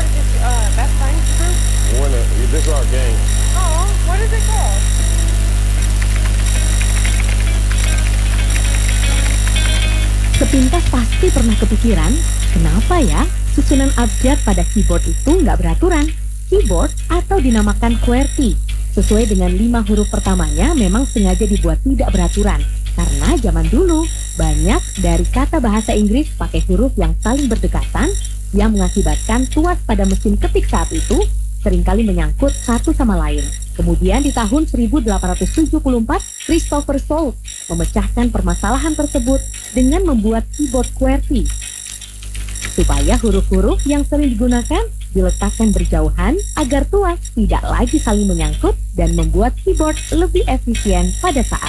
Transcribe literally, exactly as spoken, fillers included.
keyboard is uh, that science proof? One, uh, this is our game. Oh, what is it called? Sepintas pasti pernah kepikiran, kenapa ya susunan abjad pada keyboard itu nggak beraturan? Keyboard atau dinamakan QWERTY, sesuai dengan lima huruf pertamanya memang sengaja dibuat tidak beraturan. Karena zaman dulu, banyak dari kata bahasa Inggris pakai huruf yang saling berdekatan, yang mengakibatkan tuas pada mesin ketik saat itu seringkali menyangkut satu sama lain. Kemudian di tahun seribu delapan ratus tujuh puluh empat, Christopher Solfe memecahkan permasalahan tersebut dengan membuat keyboard QWERTY, supaya huruf-huruf yang sering digunakan diletakkan berjauhan agar tuas tidak lagi saling menyangkut dan membuat keyboard lebih efisien pada saat